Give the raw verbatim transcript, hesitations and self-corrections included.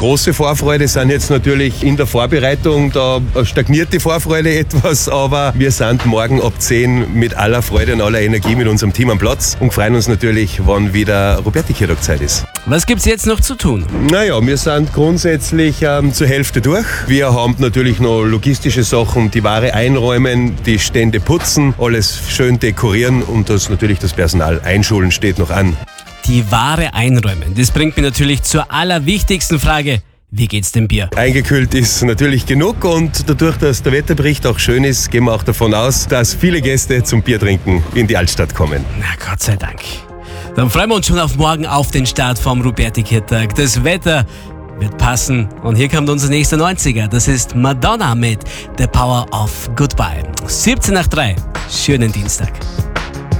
große Vorfreude, sind jetzt natürlich in der Vorbereitung, da stagniert die Vorfreude etwas, aber wir sind morgen ab zehn mit aller Freude und aller Energie mit unserem Team am Platz und freuen uns natürlich, wann wieder Ruperti-Kirtag Zeit ist. Was gibt's jetzt noch zu tun? Naja, wir sind grundsätzlich ähm, zur Hälfte durch. Wir haben natürlich noch logistische Sachen, die Ware einräumen, die Stände putzen, alles schön dekorieren und das natürlich das Personal einschulen steht noch an. Die Ware einräumen. Das bringt mich natürlich zur allerwichtigsten Frage. Wie geht's dem Bier? Eingekühlt ist natürlich genug und dadurch, dass der Wetterbericht auch schön ist, gehen wir auch davon aus, dass viele Gäste zum Biertrinken in die Altstadt kommen. Na Gott sei Dank. Dann freuen wir uns schon auf morgen auf den Start vom Ruperti-Kirtag. Das Wetter wird passen. Und hier kommt unser nächster neunziger. Das ist Madonna mit The Power of Goodbye. siebzehn nach drei. Schönen Dienstag.